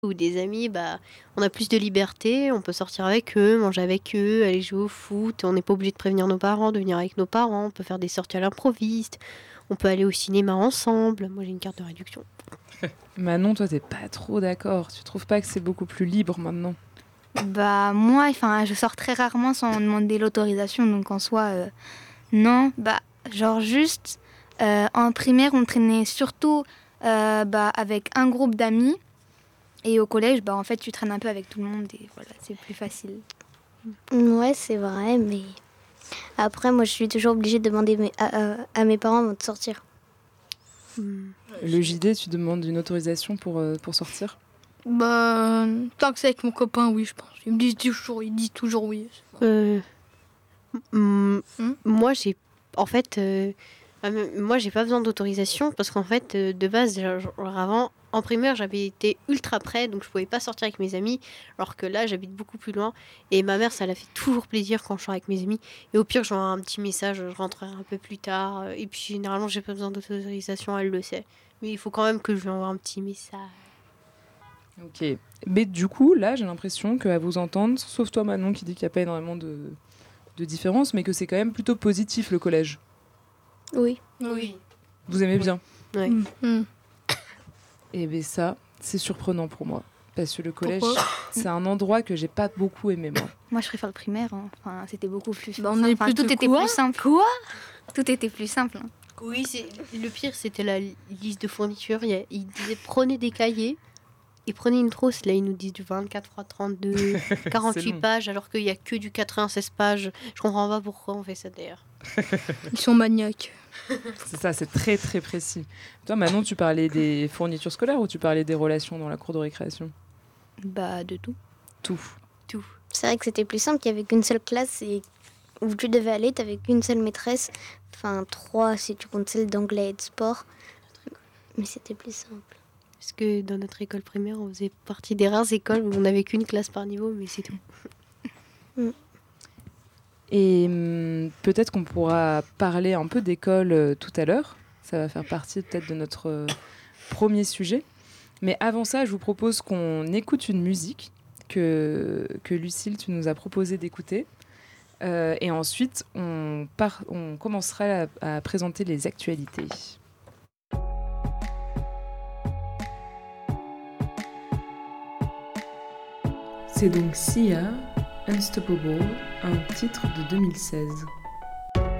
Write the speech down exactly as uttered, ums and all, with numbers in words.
ou des amis, bah, on a plus de liberté, on peut sortir avec eux, manger avec eux, aller jouer au foot, on n'est pas obligé de prévenir nos parents, de venir avec nos parents, on peut faire des sorties à l'improviste, on peut aller au cinéma ensemble. Moi, j'ai une carte de réduction. Manon, toi, t'es pas trop d'accord. Tu trouves pas que c'est beaucoup plus libre maintenant? Bah moi, enfin, je sors très rarement sans demander l'autorisation, donc en soi, euh, non. Bah genre juste euh, en primaire, on traînait surtout euh, bah, avec un groupe d'amis, et au collège, bah en fait, tu traînes un peu avec tout le monde et voilà, c'est plus facile. Ouais, c'est vrai, mais après, moi, je suis toujours obligée de demander mes- à, à- à mes parents avant de sortir. Le J D, tu demandes une autorisation pour, euh, pour sortir? Bah, tant que c'est avec mon copain, oui, je pense. Ils me disent toujours, ils disent toujours oui. Euh, mm, Hmm moi, j'ai, en fait, euh, ah, mais moi, j'ai pas besoin d'autorisation parce qu'en fait, euh, de base, genre, genre, avant, en primaire, j'avais été ultra près, donc je pouvais pas sortir avec mes amis, alors que là, j'habite beaucoup plus loin. Et ma mère, ça la fait toujours plaisir quand je sors avec mes amis. Et au pire, j'envoie un petit message, je rentrerai un peu plus tard. Et puis, généralement, j'ai pas besoin d'autorisation, elle le sait. Mais il faut quand même que je lui envoie un petit message. Ok. Mais du coup, là, j'ai l'impression qu'à vous entendre, sauf toi, Manon, qui dit qu'il n'y a pas énormément de, de différence, mais que c'est quand même plutôt positif, le collège. Oui. Oui. Vous aimez bien? Ouais. Hmm. Et bien ça, c'est surprenant pour moi. Parce que le collège, Pourquoi c'est un endroit que j'ai pas beaucoup aimé, moi. Moi, je préfère le primaire, hein. Enfin, c'était beaucoup plus Bah, on simple. est Enfin, plutôt tout était quoi plus simple. Quoi? Tout était plus simple. hein. Oui, c'est le pire, c'était la li- liste de fournitures. Il y a- Ils disaient prenez des cahiers et prenez une trousse. Là, ils nous disent du vingt-quatre à trente-deux, quarante-huit long. pages, alors qu'il y a que du quatre-vingt-seize pages. Je comprends pas pourquoi on fait ça d'ailleurs. Ils sont maniaques. C'est ça, c'est très très précis. Toi, Manon, tu parlais des fournitures scolaires ou tu parlais des relations dans la cour de récréation? Bah, de tout. Tout. Tout. C'est vrai que c'était plus simple, qu'il n'y avait qu'une seule classe et où tu devais aller, tu n'avais qu'une seule maîtresse. Enfin, trois si tu comptes celle d'anglais et de sport. Mais c'était plus simple. Parce que dans notre école primaire, on faisait partie des rares écoles où on n'avait qu'une classe par niveau, mais c'est tout. Et hum, peut-être qu'on pourra parler un peu d'école euh, tout à l'heure. Ça va faire partie peut-être de notre euh, premier sujet. Mais avant ça, je vous propose qu'on écoute une musique que, que Lucille, tu nous as proposé d'écouter. Euh, et ensuite, on, part, on commencera à, à présenter les actualités. C'est donc Sia, Unstoppable, un titre de deux mille seize.